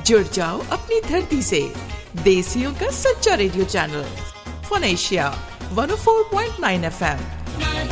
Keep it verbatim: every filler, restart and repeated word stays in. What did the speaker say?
जुड़ जाओ अपनी धरती से। देसियों का सच्चा radio channel फोनेशिया one O four point nine F M.